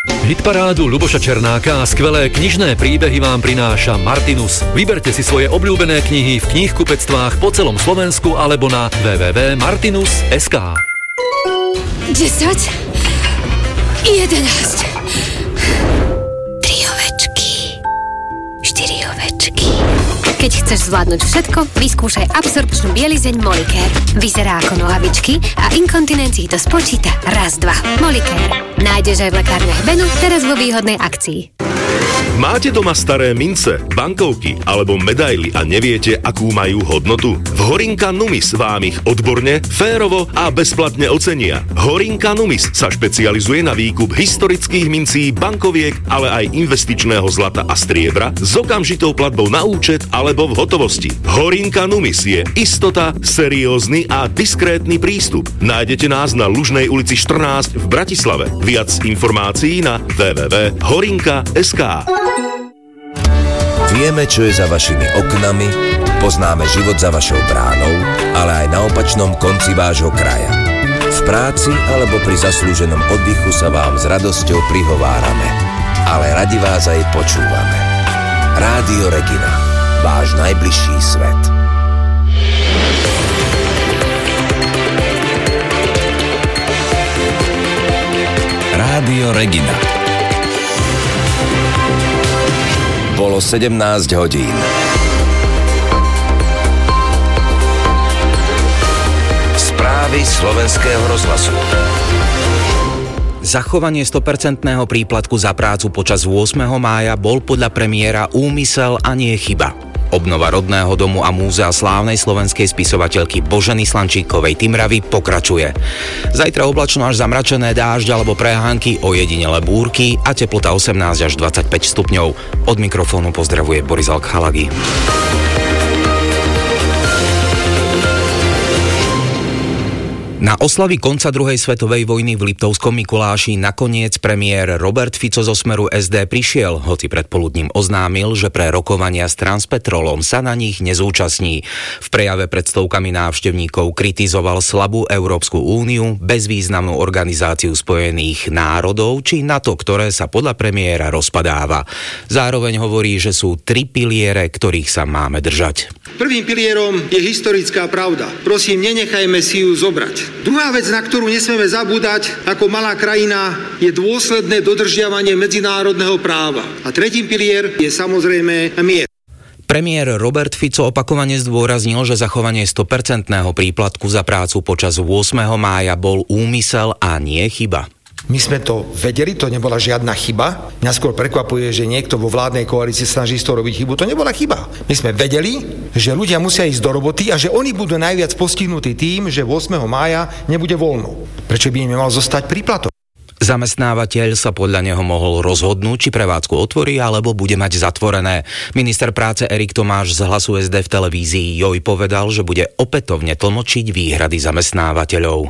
Hitparádu Ľuboša Černáka a skvelé knižné príbehy vám prináša Martinus. Vyberte si svoje obľúbené knihy v knihkupectvách po celom Slovensku alebo na www.martinus.sk. 10, 11, 3 ovečky, 4 ovečky. Keď chceš zvládnuť všetko, vyskúšaj absorpčnú bielizeň Molicare. Vyzerá ako nohavičky a inkontinencii to spočíta raz, dva. Molicare. Nájdeš aj v lekárniach Benu, teraz vo výhodnej akcii. Máte doma staré mince, bankovky alebo medaily a neviete, akú majú hodnotu? V Horinka Numis vám ich odborne, férovo a bezplatne ocenia. Horinka Numis sa špecializuje na výkup historických mincí, bankoviek, ale aj investičného zlata a striebra s okamžitou platbou na účet alebo v hotovosti. Horinka Numis je istota, seriózny a diskrétny prístup. Nájdete nás na Lužnej ulici 14 v Bratislave. Viac informácií na www.horinka.sk. Vieme, čo je za vašimi oknami, poznáme život za vašou bránou, ale aj na opačnom konci vášho kraja. V práci alebo pri zaslúženom oddychu sa vám s radosťou prihovárame, ale radi vás aj počúvame. Rádio Regina, váš najbližší svet. Rádio Regina. Bolo 17 hodín. Správy Slovenského rozhlasu. Zachovanie 100% príplatku za prácu počas 8. mája bol podľa premiéra úmysel a nie chyba. Obnova Rodného domu a múzea slávnej slovenskej spisovateľky Boženy Slančíkovej Timravy pokračuje. Zajtra oblačno až zamračené, dážď alebo prehánky, ojedinele búrky a teplota 18 až 25 stupňov. Od mikrofónu pozdravuje Boris Alkhalagi. Na oslavy konca druhej svetovej vojny v Liptovskom Mikuláši nakoniec premiér Robert Fico zo Smeru SD prišiel, hoci predpoludním oznámil, že pre rokovania s Transpetrolom sa na nich nezúčastní. V prejave pred stovkami návštevníkov kritizoval slabú Európsku úniu, bezvýznamnú organizáciu Spojených národov či NATO, ktoré sa podľa premiéra rozpadáva. Zároveň hovorí, že sú 3 piliere, ktorých sa máme držať. Prvým pilierom je historická pravda. Prosím, nenechajme si ju zobrať. Druhá vec, na ktorú nesmieme zabúdať ako malá krajina, je dôsledné dodržiavanie medzinárodného práva. A tretím pilier je samozrejme mier. Premiér Robert Fico opakovane zdôraznil, že zachovanie 100% príplatku za prácu počas 8. mája bol úmysel a nie chyba. My sme to vedeli, to nebola žiadna chyba. Mňa skôr prekvapuje, že niekto vo vládnej koalícii snaží z toho robiť chybu. To nebola chyba. My sme vedeli, že ľudia musia ísť do roboty a že oni budú najviac postihnutí tým, že 8. mája nebude voľno. Prečo by im mal zostať príplatok? Zamestnávateľ sa podľa neho mohol rozhodnúť, či prevádzku otvorí alebo bude mať zatvorené. Minister práce Erik Tomáš z Hlasu SD v televízii Joj povedal, že bude opätovne tlmočiť výhrady zamestnávateľov.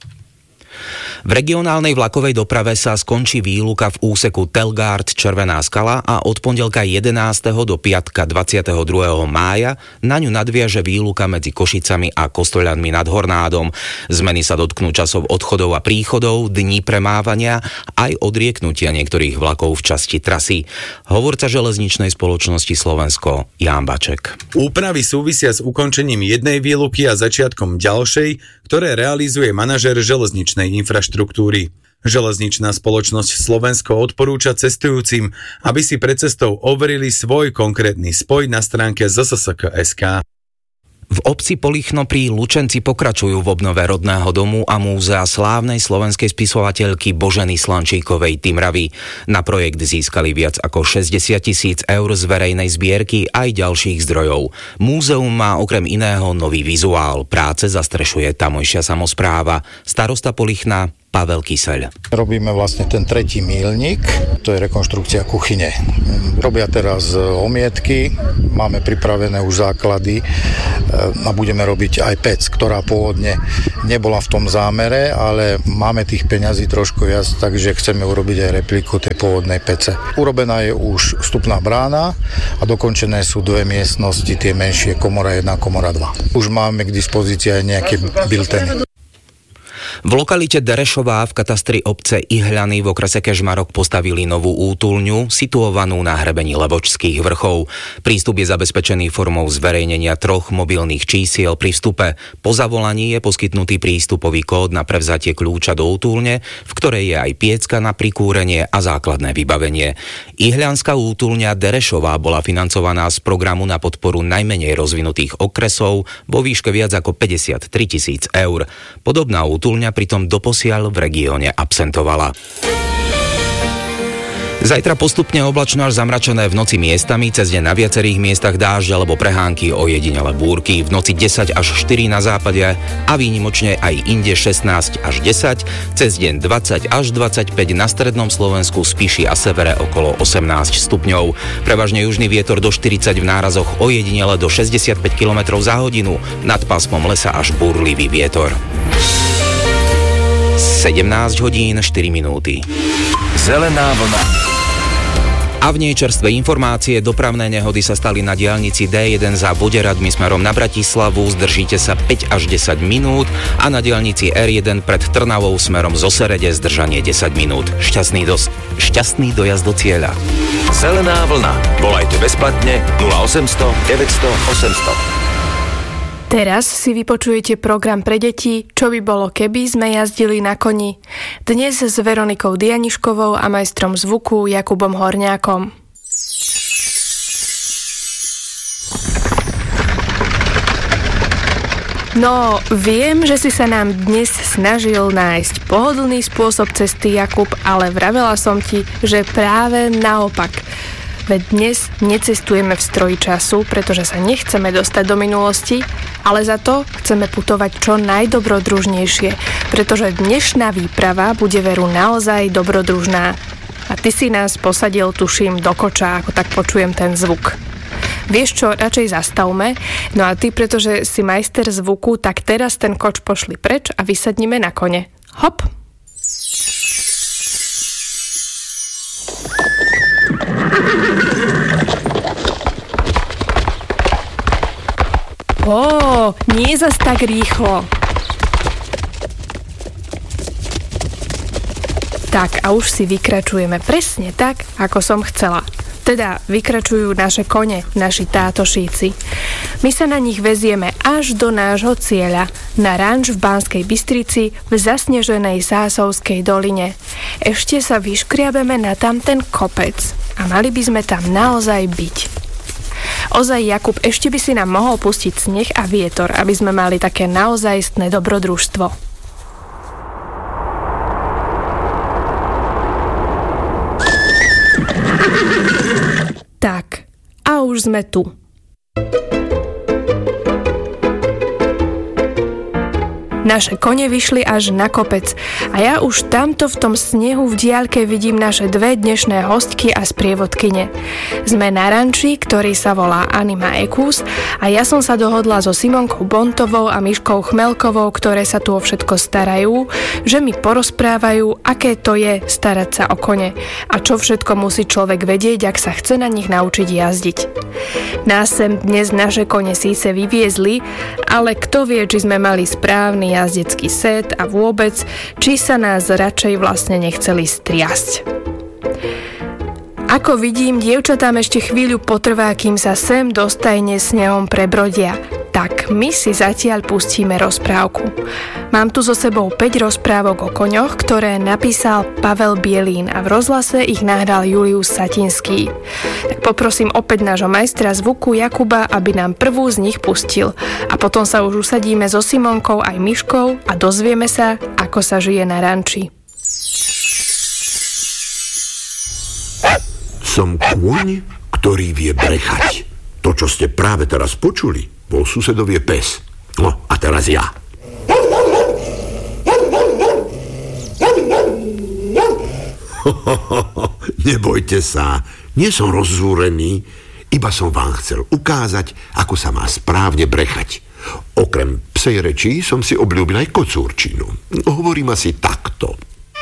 V regionálnej vlakovej doprave sa skončí výluka v úseku Telgard Červená Skala a od pondelka 11. do piatka 22. mája na ňu nadviaže výluka medzi Košicami a Kostoľanmi nad Hornádom. Zmeny sa dotknú časov odchodov a príchodov, dní premávania aj odrieknutia niektorých vlakov v časti trasy. Hovorca železničnej spoločnosti Slovensko Ján Baček. Úpravy súvisia s ukončením jednej výluky a začiatkom ďalšej, ktoré realizuje manažér železničnej infraštruktúry. Železničná spoločnosť Slovensko odporúča cestujúcim, aby si pred cestou overili svoj konkrétny spoj na stránke zssk.sk. V obci Polichno pri Lučenci pokračujú v obnove Rodného domu a múzea slávnej slovenskej spisovateľky Boženy Slančíkovej Timravy. Na projekt získali viac ako 60 000 eur z verejnej zbierky aj ďalších zdrojov. Múzeum má okrem iného nový vizuál. Práce zastrešuje tamojšia samospráva. Starosta Polichna Pavel Kyseľ. Robíme vlastne ten tretí míľnik, to je rekonštrukcia kuchyne. Robia teraz omietky, máme pripravené už základy a budeme robiť aj pec, ktorá pôvodne nebola v tom zámere, ale máme tých peňazí trošku viac, takže chceme urobiť aj repliku tej pôvodnej pece. Urobená je už vstupná brána a dokončené sú 2 miestnosti, tie menšie, komora 1, komora 2. Už máme k dispozícii aj nejaké bilteny. V lokalite Derešová v katastri obce Ihľany v okrese Kežmarok postavili novú útulňu situovanú na hrebení Levočských vrchov. Prístup je zabezpečený formou zverejnenia 3 mobilných čísiel pri vstupe. Po zavolaní je poskytnutý prístupový kód na prevzatie kľúča do útulne, v ktorej je aj piecka na prikúrenie a základné vybavenie. Ihľanská útulňa Derešová bola financovaná z programu na podporu najmenej rozvinutých okresov vo výške viac ako 53 000 eur. Podobná útulňa pritom doposiaľ v regióne absentovala. Zajtra postupne oblačno až zamračené v noci miestami, cez deň na viacerých miestach dážď alebo prehánky, ojedinele búrky, v noci 10 až 4 na západe a výnimočne aj inde 16 až 10, cez deň 20 až 25 na strednom Slovensku, Spiši a severe okolo 18 stupňov. Prevažne južný vietor do 40 v nárazoch, ojedinele do 65 km za hodinu, nad pásmom lesa až búrlivý vietor. 17 hodín 4 minúty. Zelená vlna. A v nej čerstvé informácie. Dopravné nehody sa stali na diaľnici D1 za Voderadmi smerom na Bratislavu. Zdržíte sa 5 až 10 minút a na diaľnici R1 pred Trnavou smerom zo Serede zdržanie 10 minút. Šťastný dojazd do cieľa. Zelená vlna. Volajte bezplatne 0800 900 800. Teraz si vypočujete program pre deti Čo by bolo, keby sme jazdili na koni. Dnes s Veronikou Dianiškovou a majstrom zvuku Jakubom Horňákom. No, viem, že si sa nám dnes snažil nájsť pohodlný spôsob cesty, Jakub, ale vravela som ti, že práve naopak. Veď dnes necestujeme v stroji času, pretože sa nechceme dostať do minulosti, ale za to chceme putovať čo najdobrodružnejšie, pretože dnešná výprava bude veru naozaj dobrodružná. A ty si nás posadil, tuším, do koča, ako tak počujem ten zvuk. Vieš čo, radšej zastavme, no a ty, pretože si majster zvuku, tak teraz ten koč pošli preč a vysadnime na kone. Hop! Nie zas tak rýchlo. Tak, a už si vykračujeme presne tak, ako som chcela. Teda vykračujú naše kone, naši tátošíci. My sa na nich vezieme až do nášho cieľa, na ranč v Banskej Bystrici v zasneženej Sásovskej doline. Ešte sa vyškriabeme na tamten kopec a mali by sme tam naozaj byť. Ozaj, Jakub, ešte by si nám mohol pustiť sneh a vietor, aby sme mali také naozajstné dobrodružstvo. Tak, a už sme tu. Naše kone vyšli až na kopec a ja už tamto v tom snehu v diaľke vidím naše dve dnešné hostky a sprievodkyne. Sme na ranči, ktorý sa volá Anima Ekus a ja som sa dohodla so Simonkou Bontovou a Miškou Chmelkovou, ktoré sa tu o všetko starajú, že mi porozprávajú, aké to je starať sa o kone a čo všetko musí človek vedieť, ak sa chce na nich naučiť jazdiť. Nás sem dnes naše kone síce vyviezli, ale kto vie, či sme mali správny jazdecký set a vôbec, či sa nás radšej vlastne nechceli striasť. Ako vidím, dievčatám ešte chvíľu potrvá, kým sa sem dostajne snehom prebrodia. Tak my si zatiaľ pustíme rozprávku. Mám tu so sebou 5 rozprávok o koňoch, ktoré napísal Pavel Bielín a v rozhlase ich nahral Julius Satinský. Tak poprosím opäť nášho majstra zvuku Jakuba, aby nám prvú z nich pustil. A potom sa už usadíme so Simonkou aj Miškou a dozvieme sa, ako sa žije na ranči. Som kôň, ktorý vie brechať. To, čo ste práve teraz počuli, bol susedovie pes. No, a teraz ja. Nebojte sa, nie som rozzúrený, iba som vám chcel ukázať, ako sa má správne brechať. Okrem psej rečí som si obľúbil aj kocúrčinu. Hovorím asi takto.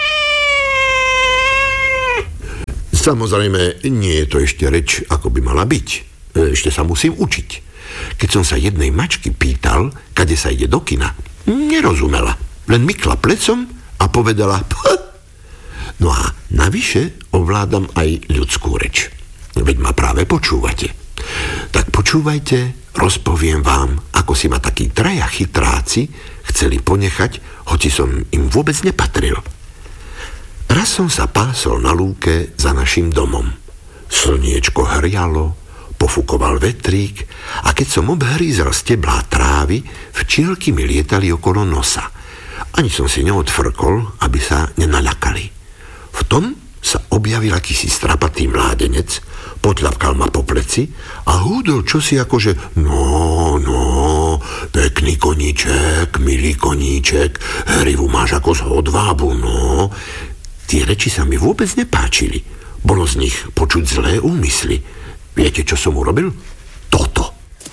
Samozrejme, nie je to ešte reč, ako by mala byť. Ešte sa musím učiť. Keď som sa jednej mačky pýtal, kade sa ide do kina, nerozumela. len mykla plecom a povedala No a navyše ovládam aj ľudskú reč. Veď ma práve počúvate. Tak počúvajte, rozpoviem vám, ako si ma takí traja chytráci chceli ponechať, hoci som im vôbec nepatril. Raz som sa pásol na lúke za našim domom. Slniečko hrialo, pofúkoval vetrík a keď som obhrízal steblá trávy, včielky mi lietali okolo nosa. Ani som si neodfrkol, aby sa nenaľakali. V tom sa objavil akýsi strapatý mládenec, potľapkal ma po pleci a húdol čosi akože no, pekný koníček, milý koníček, hrivu máš ako z hodvábu, no. Tie reči sa mi vôbec nepáčili. Bolo z nich počuť zlé úmysly. Viete, čo som urobil? Toto.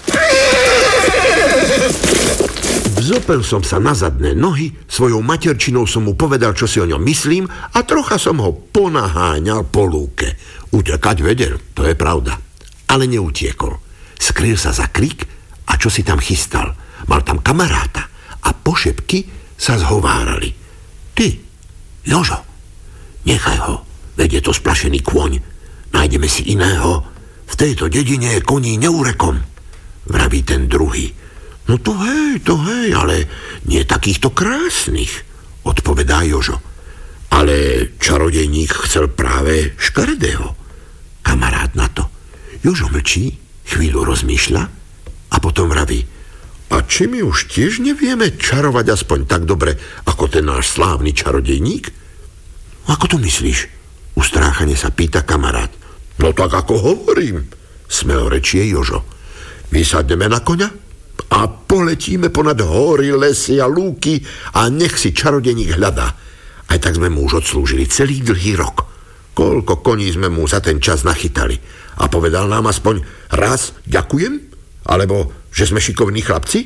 Vzopel som sa na zadné nohy, svojou materčinou som mu povedal, čo si o ňom myslím a trocha som ho ponaháňal po lúke. Utekať vedel, to je pravda. Ale neutiekol. Skryl sa za krík a čo si tam chystal. Mal tam kamaráta a pošepky sa zhovárali. Ty, Jožo, nechaj ho, veď je to splašený kôň. Nájdeme si iného. V tejto dedine je koní neurekom, vraví ten druhý. No to hej, ale nie takýchto krásnych, odpovedá Jožo. Ale čarodejník chcel práve škaredého. Kamarát na to. Jožo mlčí, chvíľu rozmýšľa a potom vraví: a či my už tiež nevieme čarovať aspoň tak dobre, ako ten náš slávny čarodejník? Ako to myslíš? Ustráchane sa pýta kamarát. No tak ako hovorím, smelorečie Jožo. Vysadneme na koňa a poletíme ponad hory, lesy a lúky a nech si čarodejník hľadá. Aj tak sme mu už odslúžili celý dlhý rok. Koľko koní sme mu za ten čas nachytali. A povedal nám aspoň raz ďakujem? Alebo že sme šikovní chlapci?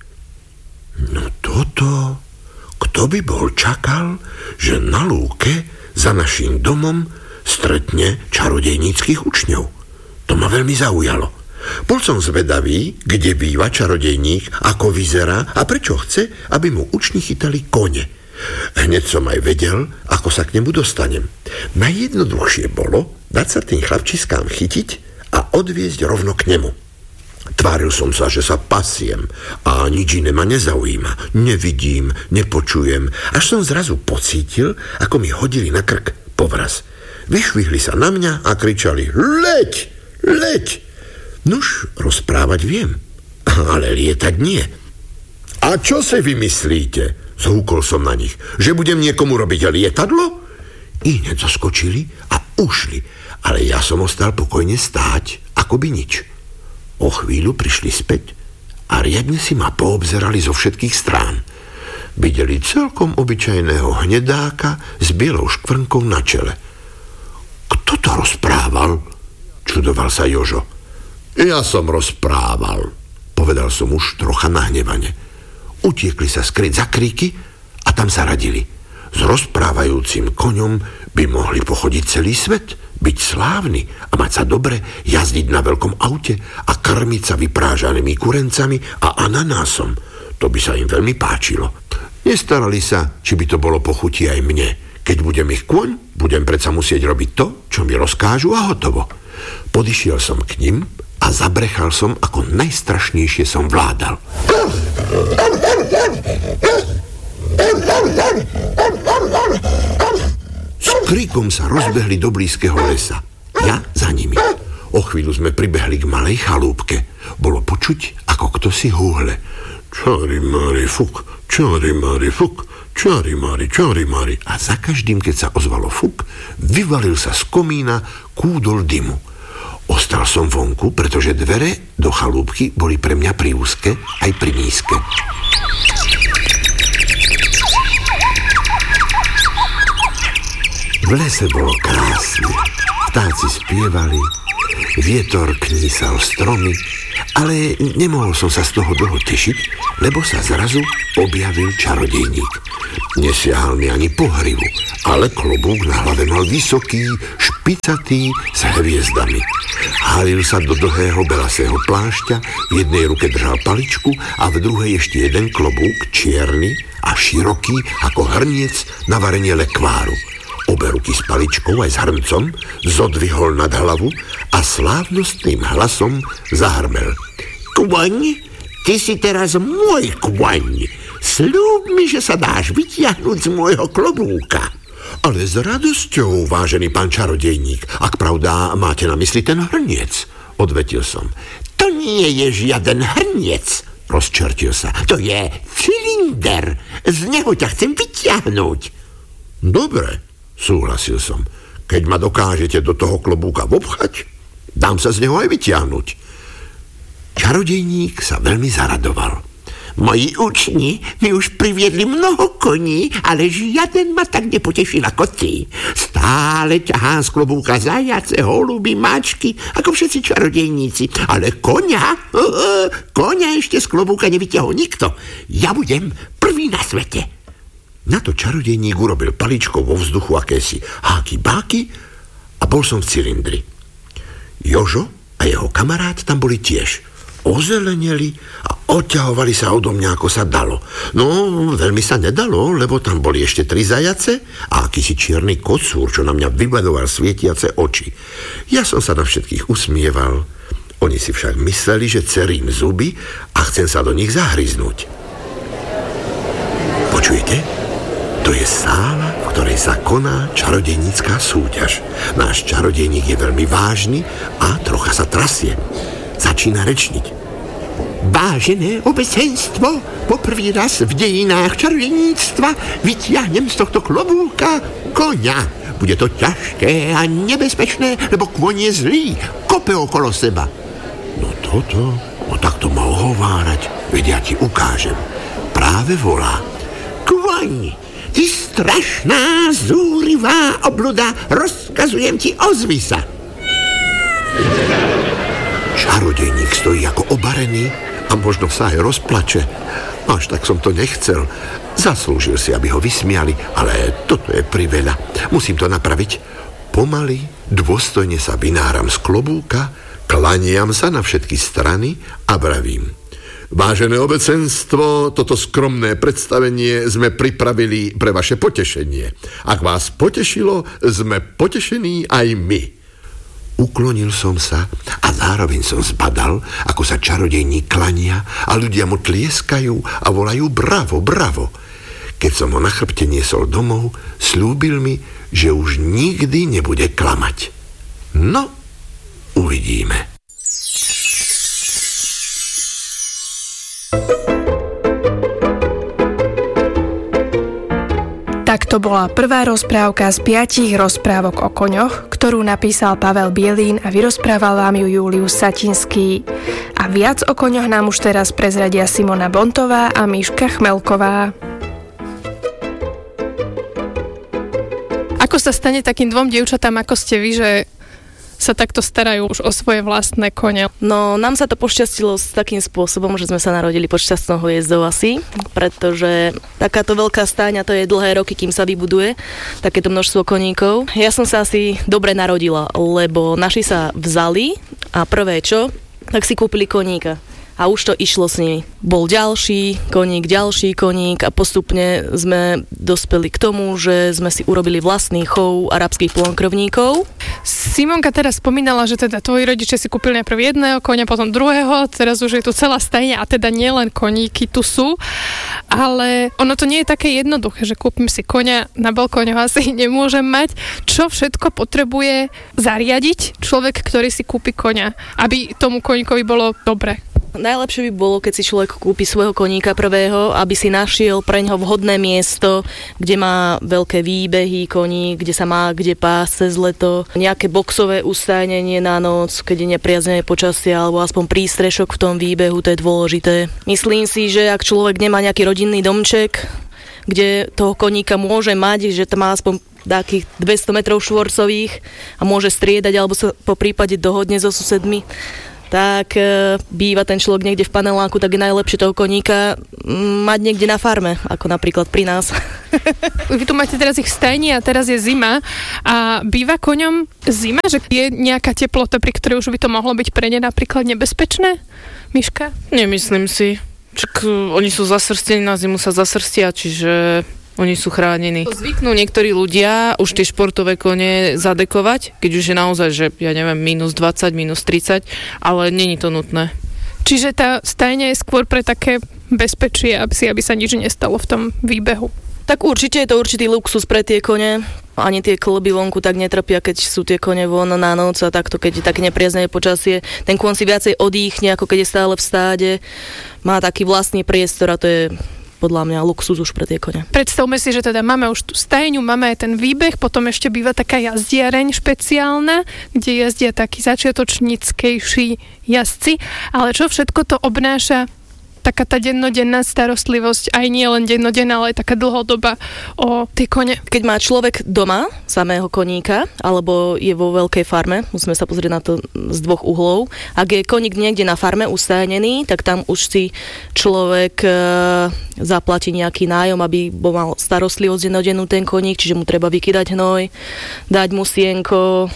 No toto, kto by bol čakal, že na lúke za naším domom stretne čarodejníckych učňov. To ma veľmi zaujalo. Bol som zvedavý, kde býva čarodejník, ako vyzerá a prečo chce, aby mu učni chytali kone. Hneď som aj vedel, ako sa k nemu dostanem. Najjednoduchšie bolo dať sa tým chlapčiskám chytiť a odviezť rovno k nemu. Tváril som sa, že sa pasiem a nič iné ma nezaujíma. Nevidím, nepočujem, až som zrazu pocítil, ako mi hodili na krk povraz. Vyšvihli sa na mňa a kričali: Leď, leď! Nuž, rozprávať viem, ale lietať nie. A čo si vymyslíte? Zhúkol som na nich. Že budem niekomu robiť lietadlo? I hneď zaskočili a ušli, ale ja som ostal pokojne stáť, ako by nič. O chvíľu prišli späť a riadne si ma poobzerali zo všetkých strán. Videli celkom obyčajného hnedáka s bielou škvrnkou na čele. Kto to rozprával? Čudoval sa Jožo. Ja som rozprával, povedal som už trocha nahnevané. Utiekli sa skryť za kríky a tam sa radili. S rozprávajúcim koňom by mohli pochodiť celý svet, byť slávny a mať sa dobre, jazdiť na veľkom aute a krmiť sa vyprážanými kurencami a ananásom. To by sa im veľmi páčilo. Nestarali sa, či by to bolo po chuti aj mne. Keď budem ich kôň, budem predsa musieť robiť to, čo mi rozkážu a hotovo. Podišiel som k nim a zabrechal som, ako najstrašnejšie som vládal. S kríkom sa rozbehli do blízkeho lesa. Ja za nimi. O chvíľu sme pribehli k malej chalúbke. Bolo počuť, ako kto si húhle. Čari-mari fuk, čari-mari fuk, čari-mari, čari-mari. A za každým, keď sa ozvalo fuk, vyvalil sa z komína kúdol dymu. Ostal som vonku, pretože dvere do chalúbky boli pre mňa priúzke aj prinízke. V lese bolo krásne. Vtáci spievali, vietor knísal stromy, ale nemohol som sa z toho dlho tešiť, lebo sa zrazu objavil čarodejník. Nesiahal mi ani po hrivu, ale klobúk na hlave mal vysoký, špicatý s hviezdami. Hálil sa do dlhého belasého plášťa, v jednej ruke držal paličku a v druhej ešte jeden klobúk, čierny a široký ako hrniec na varenie lekváru. Obe ruky s paličkou aj s hrncom zodvihol nad hlavu a slávnostným hlasom zahrmel. Kvaň, ty si teraz môj kvaň. Sľub mi, že sa dáš vytiahnuť z môjho klobúka. Ale s radosťou, vážený pán čarodejník, ak pravda máte na mysli ten hrniec, odvetil som. To nie je žiaden hrniec, rozčertil sa. To je cylinder. Z neho ťa chcem vytiahnuť. Dobre, súhlasil som. Keď ma dokážete do toho klobúka vopchať, dám sa z neho aj vytiahnuť. Čarodejník sa veľmi zaradoval. Moji učni mi už priviedli mnoho koní, ale žiaden ma tak nepotešil ako ty. Stále ťahám z klobúka zajace, holuby, mačky, ako všetci čarodejníci. Ale koňa ešte z klobúka nevyťahol nikto. Ja budem prvý na svete. Na to čarodejník urobil paličkou vo vzduchu akési háky-báky a bol som v cylindri. Jožo a jeho kamarát tam boli tiež. Ozeleneli a odťahovali sa odo mňa, ako sa dalo. No, veľmi sa nedalo, lebo tam boli ešte 3 zajace a akýsi čierny kocúr, čo na mňa vybadoval svietiace oči. Ja som sa na všetkých usmieval. Oni si však mysleli, že cerím zuby a chcem sa do nich zahryznúť. Počujete? To je sála, v ktorej sa koná čarodejnícka súťaž. Náš čarodejník je veľmi vážny a trocha sa trasie. Začína rečniť. Vážené obecenstvo, poprvý raz v dejinách čarodejníctva vytiahnem z tohto klobúka koňa. Bude to ťažké a nebezpečné, lebo kôň je zlý, kope okolo seba. No takto ma ohovárať, veď ja ti ukážem. Práve volá. Kôň, ty strašná, zúrivá obluda, rozkazujem ti, ozvi sa. Čarodejník stojí ako obarený a možno sa aj rozplače. Až tak som to nechcel. Zaslúžil si, aby ho vysmiali, ale toto je priveľa. Musím to napraviť. Pomaly, dôstojne sa vynáram z klobúka, klaniam sa na všetky strany a vravím. Vážené obecenstvo, toto skromné predstavenie sme pripravili pre vaše potešenie. Ak vás potešilo, sme potešení aj my. Uklonil som sa a zároveň som zbadal, ako sa čarodejník klania a ľudia mu tlieskajú a volajú bravo, bravo. Keď som ho na chrbte niesol domov, slúbil mi, že už nikdy nebude klamať. No, uvidíme. Tak to bola prvá rozprávka z 5 rozprávok o koňoch, ktorú napísal Pavel Bielín a vyrozprával vám ju Julius Satinský. A viac o koňoch nám už teraz prezradia Simona Bontová a Miška Chmelková. Ako sa stane takým 2 dievčatám, ako ste vy, že sa takto starajú už o svoje vlastné kone? No, nám sa to pošťastilo s takým spôsobom, že sme sa narodili pod šťastnou hviezdou asi, pretože takáto veľká stáňa, to je dlhé roky, kým sa vybuduje takéto množstvo koníkov. Ja som sa asi dobre narodila, lebo naši sa vzali a prvé čo, tak si kúpili koníka. A už to išlo s nimi. Bol ďalší koník a postupne sme dospeli k tomu, že sme si urobili vlastný chov arabských plonkrvníkov. Simonka teraz spomínala, že teda tvoji rodičia si kúpili najprv jedného konia, potom druhého, teraz už je tu celá stajňa a teda nielen koníky tu sú, ale ono to nie je také jednoduché, že kúpim si konia, na balkóne ho asi nemôžem mať. Čo všetko potrebuje zariadiť človek, ktorý si kúpi konia, aby tomu koníkovi bolo dobre? Najlepšie by bolo, keď si človek kúpi svojho koníka prvého, aby si našiel preňho vhodné miesto, kde má veľké výbehy koník, kde sa má kde pásť cez leto, nejaké boxové ustajnenie na noc, keď je nepriaznevé počasie, alebo aspoň prístrešok v tom výbehu, to je dôležité. Myslím si, že ak človek nemá nejaký rodinný domček, kde toho koníka môže mať, že to má aspoň takých 200 metrov štvorcových a môže striedať, alebo sa po prípade dohodne so susedmi, tak býva ten človek niekde v paneláku, tak je najlepšie toho koníka mať niekde na farme, ako napríklad pri nás. Vy tu máte teraz ich v stajni a teraz je zima a býva koňom zima, že je nejaká teplota, pri ktorej už by to mohlo byť pre ne napríklad nebezpečné? Miška? Nemyslím si. Čak oni sú zasrstení, na zimu sa zasrstia, čiže oni sú chránení. Zvyknú niektorí ľudia už tie športové kone zadekovať, keď už je naozaj, že ja neviem, -20, -30, ale není to nutné. Čiže tá stajňa je skôr pre také bezpečie, aby sa nič nestalo v tom výbehu. Tak určite je to určitý luxus pre tie kone. Ani tie klby vonku tak netrpia, keď sú tie kone von na noc a takto, keď je také nepriaznevé počasie. Ten kôň si viacej odýchne, ako keď je stále v stáde. Má taký vlastný priestor a to je podľa mňa luxus už pre tie kone. Predstavme si, že teda máme už tú stajňu, máme aj ten výbeh, potom ešte býva taká jazdiareň špeciálna, kde jazdia takí začiatočníckejší jazdci, ale čo všetko to obnáša taká tá dennodenná starostlivosť, aj nie len dennodenná, ale aj taká dlhodobá o tie kone. Keď má človek doma samého koníka, alebo je vo veľkej farme, musíme sa pozrieť na to z dvoch uhlov. Ak je koník niekde na farme ustájnený, tak tam už si človek zaplatí nejaký nájom, aby mal starostlivosť dennodennú ten koník, čiže mu treba vykydať hnoj, dať mu sienko,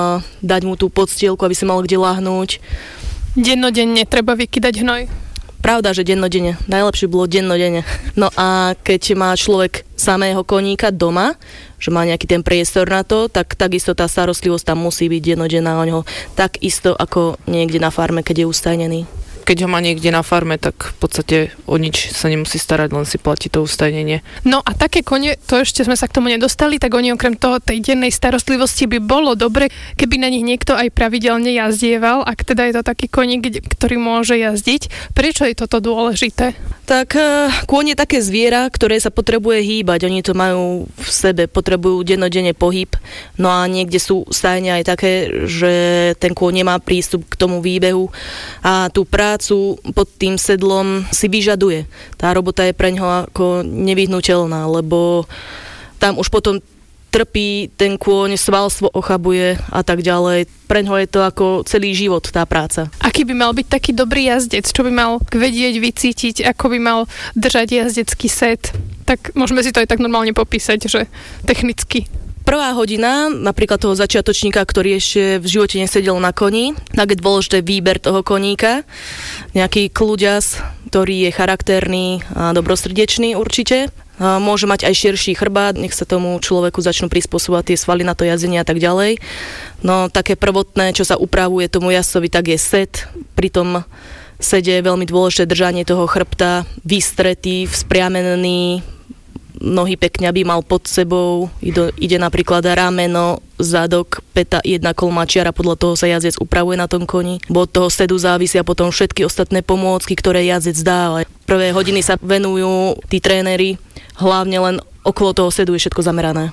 dať mu tú podstielku, aby si mal kde lahnúť. Dennodenne treba vykydať hnoj? Pravda, že dennodenne. Najlepšie bolo dennodenne. No a keď má človek samého koníka doma, že má nejaký ten priestor na to, tak takisto tá starostlivosť tam musí byť dennodenná o ňoho. Takisto ako niekde na farme, keď je ustajnený. Keď ho má niekde na farme, tak v podstate o nič sa nemusí starať, len si platí to ustajnenie. No a také kone, to ešte sme sa k tomu nedostali, tak oni okrem toho tej dennej starostlivosti by bolo dobre, keby na nich niekto aj pravidelne jazdieval, ak teda je to taký koník, ktorý môže jazdiť. Prečo je toto dôležité? Tak kôň je také zviera, ktoré sa potrebuje hýbať. Oni to majú v sebe, potrebujú dennodenne pohyb. No a niekde sú stajne aj také, že ten kôň nemá prístup k tomu výbehu a tú prácu pod tým sedlom si vyžaduje. Tá robota je pre ňoho ako nevyhnuteľná, lebo tam už potom trpí ten kôň, svalstvo ochabuje a tak ďalej. Preňho je to ako celý život, tá práca. Aký by mal byť taký dobrý jazdec? Čo by mal vedieť, vycítiť? Ako by mal držať jazdecký set? Tak môžeme si to aj tak normálne popísať, že technicky. Prvá hodina, napríklad toho začiatočníka, ktorý ešte v živote nesedel na koni, tak je dôležité výber toho koníka. Nejaký kľuďas, ktorý je charakterný a dobrosrdečný určite. Môže mať aj širší chrbát, nech sa tomu človeku začnú prispôsobovať tie svaly na to jazdenie a tak ďalej. No také prvotné, čo sa upravuje tomu jazdcovi, tak je set. Pri tom sede je veľmi dôležité držanie toho chrbta, vystretý, vzpriamený, nohy pekne, aby mal pod sebou, ide napríklad rameno, zadok, päta, jedna kolmačiara, podľa toho sa jazdec upravuje na tom koni. Bo od toho sedu závisia potom všetky ostatné pomôcky, ktoré jazdec dá. Prvé hodiny sa venujú tí tréneri, hlavne len okolo toho sedu je všetko zamerané.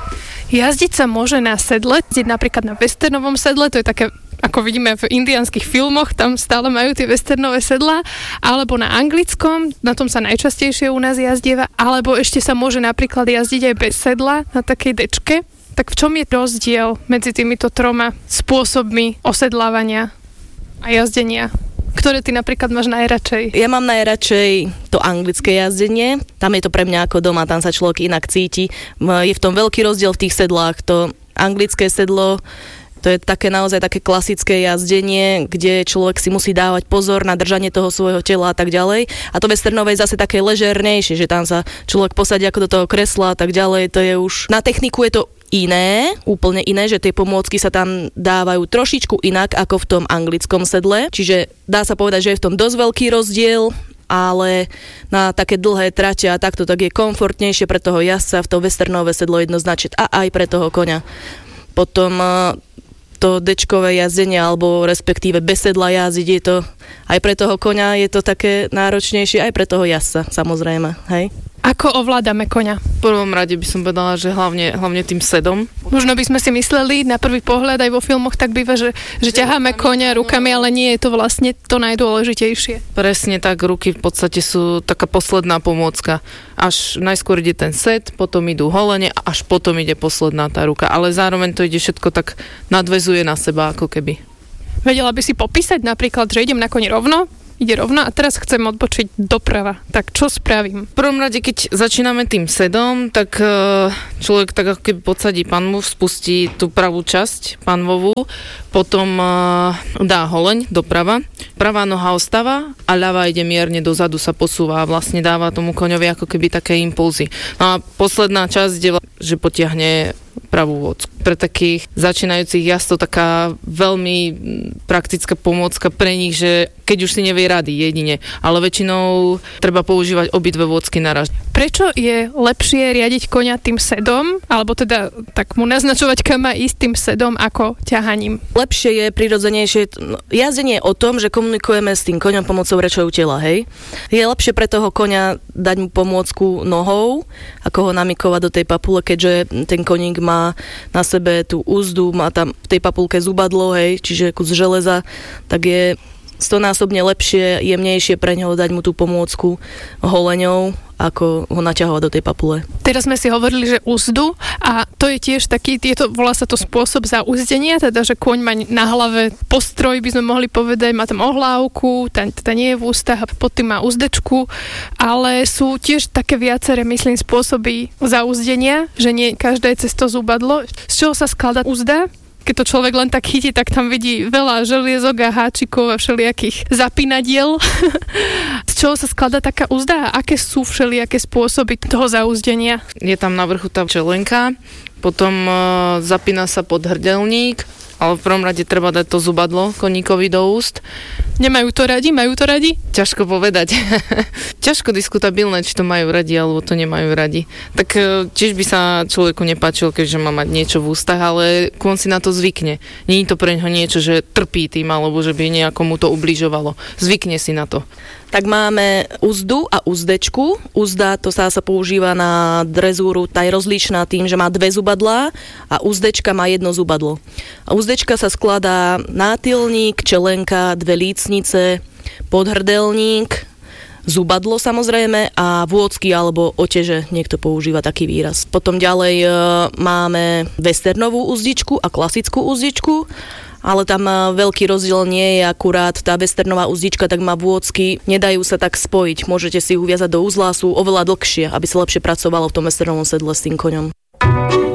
Jazdiť sa môže na sedle, napríklad na westernovom sedle, to je také, ako vidíme v indiánskych filmoch, tam stále majú tie westernové sedlá, alebo na anglickom, na tom sa najčastejšie u nás jazdieva, alebo ešte sa môže napríklad jazdiť aj bez sedla na takej dečke. Tak v čom je rozdiel medzi týmito troma spôsobmi osedlávania a jazdenia? Ktoré ty napríklad máš najradšej? Ja mám najradšej to anglické jazdenie. Tam je to pre mňa ako doma, tam sa človek inak cíti. Je v tom veľký rozdiel v tých sedlách. To anglické sedlo, to je také naozaj také klasické jazdenie, kde človek si musí dávať pozor na držanie toho svojho tela a tak ďalej. A to westernové je zase také ležernejšie, že tam sa človek posadí ako do toho kresla a tak ďalej. To je už... Na techniku je to iné, úplne iné, že tie pomôcky sa tam dávajú trošičku inak ako v tom anglickom sedle. Čiže dá sa povedať, že je v tom dosť veľký rozdiel, ale na také dlhé trate a takto tak je komfortnejšie pre toho jazdca, v to westernové sedlo jednoznačne a aj pre toho koňa. Potom to dečkové jazdenie, alebo respektíve bez sedla jazdiť, je to aj pre toho koňa je to také náročnejšie, aj pre toho jazdca, samozrejme, hej. Ako ovládame koňa? V prvom rade by som povedala, že hlavne tým sedom. Možno by sme si mysleli na prvý pohľad aj vo filmoch tak býva, že ťaháme koňa rukami, ale nie je to vlastne to najdôležitejšie. Presne tak, ruky v podstate sú taká posledná pomôcka. Až najskôr ide ten set, potom idú holene a až potom ide posledná tá ruka. Ale zároveň to ide všetko tak nadväzuje na seba, ako keby. Vedela by si popísať napríklad, že idem na koni rovno, ide rovno a teraz chcem odbočiť doprava. Tak čo spravím? V prvom rade, keď začíname tým sedom, tak človek tak ako keby podsadí panvu, spustí tú pravú časť panvovú, potom dá holeň doprava, pravá noha ostáva a ľavá ide mierne dozadu, sa posúva a vlastne dáva tomu koňovi ako keby také impulzy. No a posledná časť je, že potiahne pravú vocku. Pre takých začínajúcich jazdcov taká veľmi praktická pomôcka pre nich, že keď už si nevie rady jedine, ale väčšinou treba používať obidve vocky naraz. Prečo je lepšie riadiť koňa tým sedom, alebo teda tak mu naznačovať, kam má ísť tým sedom ako ťahaním? Lepšie je, prirodzenejšie. Jazdenie je o tom, že komunikujeme s tým koňom pomocou rečou tela, hej. Je lepšie pre toho koňa dať mu pomôcku nohou, ako ho namikovať do tej papule, keďže ten koník má na sebe tú úzdu, má tam v tej papulke zubadlo, hej, čiže kus železa, tak je 100-násobne lepšie, jemnejšie pre ňoho dať mu tú pomôcku holeňou, ako ho naťahovať do tej papule. Teraz sme si hovorili, že úzdu a to je tiež taký, volá sa to spôsob zauzdenia, teda, že kôň má na hlave postroj, by sme mohli povedať, má tam ohlávku, tá nie je v ústach a pod tým má úzdečku, ale sú tiež také viaceré, myslím, spôsoby zauzdenia, že nie každé je cez to zubadlo. Z čoho sa skladá úzda? Keď to človek len tak chytí, tak tam vidí veľa želiezok a háčikov a všelijakých zapínadiel. Z čoho sa skladá taká úzda a aké sú všelijaké spôsoby toho zauzdenia? Je tam na vrchu tá čelenka, potom zapína sa podhrdelník, ale v prvom rade treba dať to zubadlo koníkovi do úst. Nemajú to radi? Majú to radi? Ťažko povedať. Ťažko diskutabilné, či to majú radi, alebo to nemajú radi. Tak tiež by sa človeku nepáčil, keďže má mať niečo v ústach, ale on si na to zvykne. Nie je to pre ňoho niečo, že trpí tým, alebo že by nejakomu to ubližovalo. Zvykne si na to. Tak máme úzdu a úzdečku. Úzda, to sa používa na drezúru, tá je rozličná tým, že má dve zubadlá a úzdečka má jedno zubadlo. A úzdečka sa skladá nátilník, čelenka, dve lícnice, podhrdelník, zubadlo samozrejme a vôcky alebo oteže, niekto používa taký výraz. Potom ďalej máme westernovú úzdičku a klasickú úzdičku, ale tam veľký rozdiel nie je, akurát tá westernová úzdička tak má vôcky, nedajú sa tak spojiť, môžete si ich uviazať do uzla, sú oveľa dlhšie, aby sa lepšie pracovalo v tom westernovom sedle s tým koňom.